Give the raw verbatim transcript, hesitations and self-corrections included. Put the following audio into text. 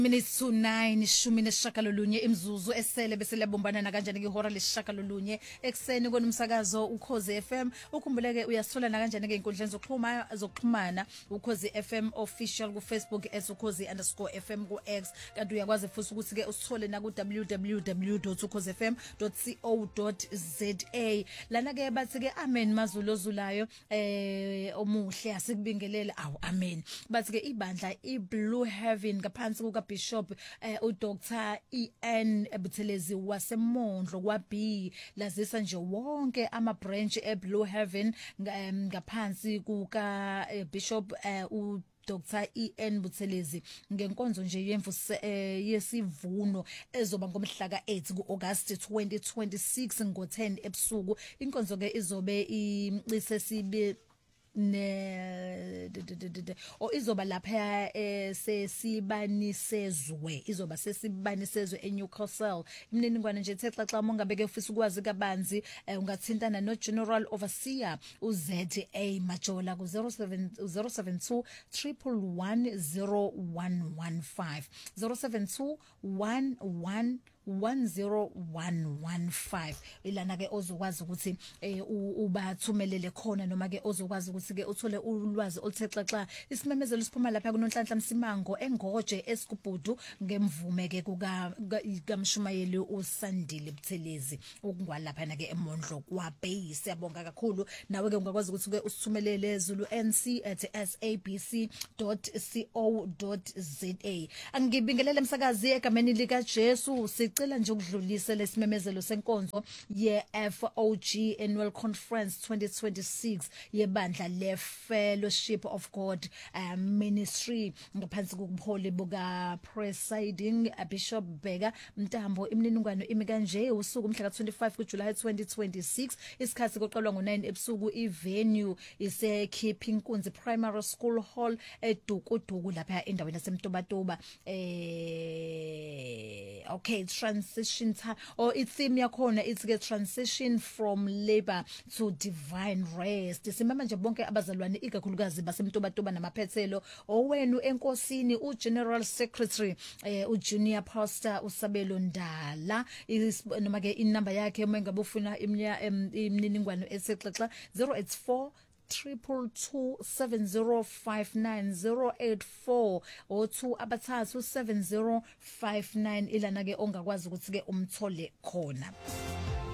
Minutes to nine ishumi neshakalolunye imzuzu esele bese liyabombana na kanjani ngehora leshakalolunye ekseni konomsakazo uKhozi F M. Ukhumbuleke uyasithola na kanjani ngeinkundleni zokuxhuma zokuxhumana uKhozi F M official ku Facebook @ukhozi underscore F M ku X, kanti uyakwazi futhi ukuthi ke usithole na ku w w w dot ukhozi f m dot co dot z a. Lana ke bathi ke amen mazulu ozulayo eh omuhle asikubingelele awu amen. Bathi ke ibandla iBlue Heaven ngaphansi kuka Bishop eh, u Doctor E N Buthelezi waseMondlo kwa B lazisa nje wonke ama branch eBlue Heaven ngaphansi kuka eh, Bishop eh, u Doctor E N Buthelezi ngenkonzo nje yemvuso eh, yesivuno ezoba ngomhla ka eight ku August twenty twenty-six ngo ten ebusuku. Inkonzo ke izobe isesibe ne o izoba lapha eh sesibanisezwe izoba sesibanisezwe eNewcastle. Imniningwane nje ethe xaxa mongabe ke ufisa ukwazi kabanzi ungathintana no General Overseer u Z A Majola ku zero seven zero seven two one one one zero one one five zero seven two one one one zero one one five. Ilana ke ozokwazi ukuthi eh ubathumelele khona noma ke ozokwazi ukuthi ke uthole ulwazi oluthexaxa. Isimemezelo siphuma lapha kuNonhlanhla Msimango eNgoje eSigubhudu ngemvume ke kuka kaMshumayeli uSandile Buthelezi okungwalapha na ke eMondlo kwa Bay. Siyabonga kakhulu. Nawe ke ungakwazi ukuthi ke usithumelele Zulu N C at s a b c dot co dot z a. Angibingelele umsakazi egameni lika Jesu. Sicela nje ukudlulisa lesimemezelo senkonzo ye F O G Annual Conference twenty twenty-six yebandla le Fellowship of God uh, Ministry ngaphansi kokubuholi buka presiding Bishop Bheka Mtambo. Imniningwane imi kanje usuku umhla ka twenty-five kuJuly twenty twenty-six. Isikhathi koqalwa ngo nine ebusuku. Ivenue ise Keeping Kunzi Primary School Hall edukuduku lapha endaweni yaseMtobatoba. eh okay transition time or its theme yakhona it's get transition from labor to divine rest. Simama nje bonke abazalwane ikakhulukazi basemtobatoba namaphethelo owenu enkosini u General Secretary eh u Junior Pastor uSabelo Ndala. Noma ke inamba yakhe mengabe ufuna imniningwane esexaxa zero eight four triple two seven zero five nine zero eight four or two abathathu seven zero five nine. Ilana ke ongakwazi ukuthi ke umthole khona.